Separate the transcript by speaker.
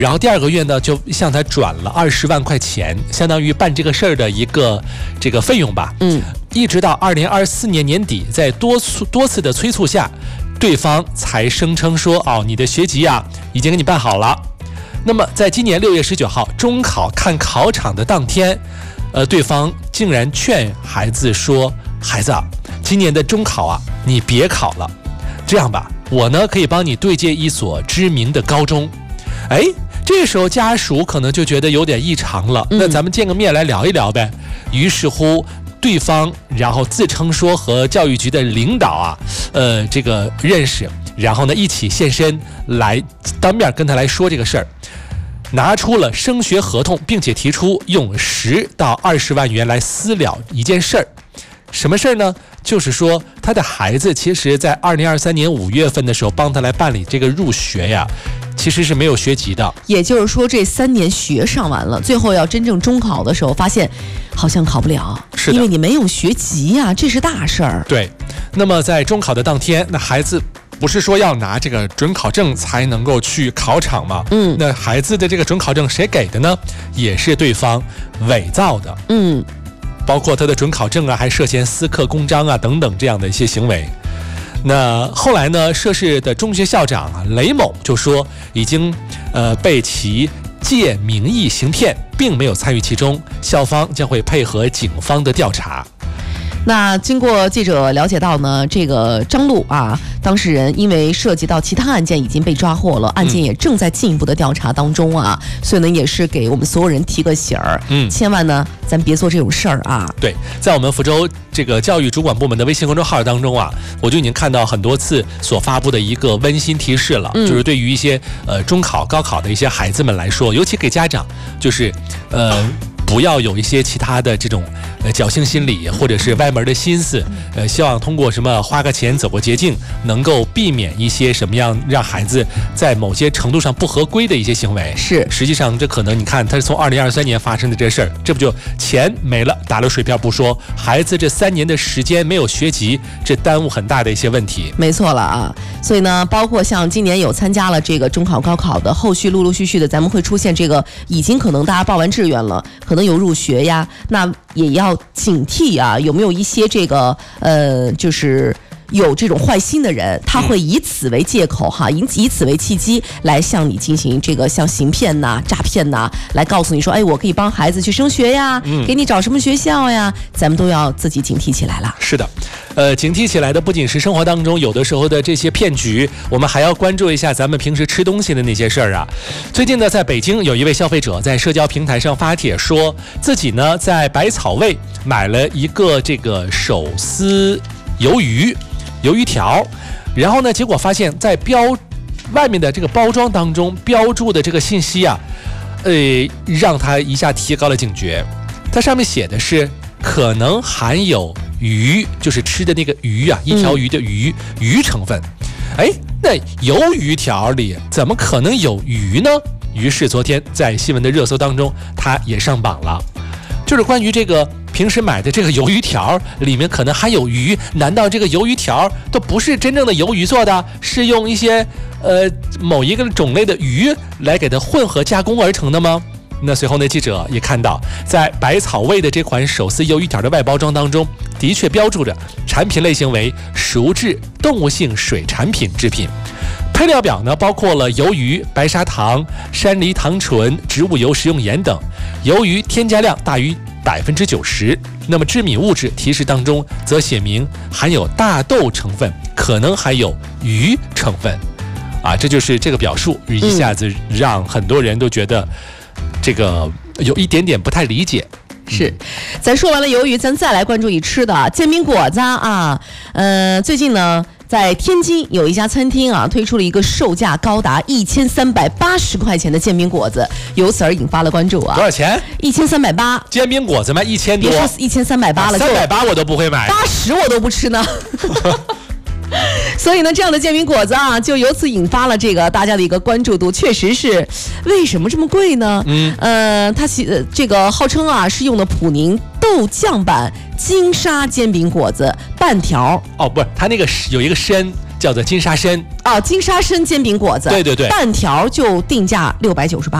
Speaker 1: 然后第2个月呢，就向他转了20万块钱，相当于办这个事儿的一个这个费用吧。一直到2024年年底，在多次的催促下，对方才声称说：“哦，你的学籍啊，已经给你办好了。”那么在今年6月19号中考看考场的当天，对方竟然劝孩子说：“孩子啊，今年的中考啊，你别考了，这样吧，我呢可以帮你对接一所知名的高中。”哎。这个时候家属可能就觉得有点异常了，那咱们见个面来聊一聊呗。于是乎，对方然后自称说和教育局的领导啊，这个认识，然后呢一起现身来当面跟他来说这个事儿，拿出了升学合同，并且提出用10到20万元来私了一件事儿。什么事儿呢？就是说他的孩子其实在2023年5月份的时候帮他来办理这个入学呀，其实是没有学籍的。
Speaker 2: 也就是说这3年学上完了，最后要真正中考的时候发现好像考不了，
Speaker 1: 是的，
Speaker 2: 因为你没有学籍呀，这是大事儿。
Speaker 1: 对，那么在中考的当天，那孩子不是说要拿这个准考证才能够去考场吗？那孩子的这个准考证谁给的呢？也是对方伪造的。包括他的准考证啊，还涉嫌私刻公章啊等等这样的一些行为。那后来呢，涉事的中学校长雷某就说，已经被其借名义行骗，并没有参与其中，校方将会配合警方的调查。
Speaker 2: 那经过记者了解到呢，这个张璐啊，当事人因为涉及到其他案件已经被抓获了，案件也正在进一步的调查当中啊，所以呢也是给我们所有人提个醒儿，千万呢咱别做这种事儿啊。
Speaker 1: 对，在我们福州这个教育主管部门的微信公众号当中啊，我就已经看到很多次所发布的一个温馨提示了，就是对于一些中考、高考的一些孩子们来说，尤其给家长，就是不要有一些其他的这种侥幸心理或者是歪门的心思，希望通过什么花个钱走个捷径，能够避免一些什么样让孩子在某些程度上不合规的一些行为。
Speaker 2: 是，
Speaker 1: 实际上这可能你看，它是从2023年发生的这事儿，这不就钱没了，打了水漂不说，孩子这3年的时间没有学籍，这耽误很大的一些问题。
Speaker 2: 没错了啊，所以呢，包括像今年有参加了这个中考、高考的，后续陆陆续续的，咱们会出现这个已经可能大家报完志愿了，可能有入学呀，那也要警惕啊，有没有一些这个就是有这种坏心的人，他会以此为借口哈，以此为契机来向你进行这个像行骗呐、诈骗呐，来告诉你说，哎，我可以帮孩子去升学呀，给你找什么学校呀，咱们都要自己警惕起来了。
Speaker 1: 是的，警惕起来的不仅是生活当中有的时候的这些骗局，我们还要关注一下咱们平时吃东西的那些事儿啊。最近呢，在北京有一位消费者在社交平台上发帖说，自己呢在百草味买了一个这个手撕鱿鱼条，然后呢，结果发现在外面的这个包装当中标注的这个信息啊，让他一下提高了警觉。它上面写的是可能含有鱼，就是吃的那个鱼啊，一条鱼的鱼成分。哎，那鱿鱼条里怎么可能有鱼呢？于是昨天在新闻的热搜当中，它也上榜了。就是关于这个平时买的这个鱿鱼条里面可能含有鱼，难道这个鱿鱼条都不是真正的鱿鱼做的，是用一些某一个种类的鱼来给它混合加工而成的吗？那随后呢，记者也看到，在百草味的这款手撕鱿鱼条的外包装当中，的确标注着产品类型为熟制动物性水产品制品。配料表呢，包括了鱿鱼、白砂糖、山梨糖醇、植物油、食用盐等。由于添加量大于90%，那么致敏物质提示当中则写明含有大豆成分，可能含有鱼成分。啊，这就是这个表述，一下子让很多人都觉得这个有一点点不太理解。
Speaker 2: 是，咱说完了鱿鱼，咱再来关注一吃的煎饼果子啊。最近呢，在天津有一家餐厅啊，推出了一个售价高达1380块钱的煎饼果子，由此而引发了关注啊。
Speaker 1: 多少钱
Speaker 2: ？1380。煎
Speaker 1: 饼果子卖1000多，
Speaker 2: 别说1380了
Speaker 1: ，380我都不会买
Speaker 2: ，80我都不吃呢。所以呢，这样的煎饼果子啊，就由此引发了这个大家的一个关注度。确实是，为什么这么贵呢？它这个号称啊是用的普宁豆酱版金沙煎饼果子半条。
Speaker 1: 哦，不是，它那个有一个参叫做金沙参。
Speaker 2: 金沙参煎饼果子，
Speaker 1: 对对对，
Speaker 2: 半条就定价698。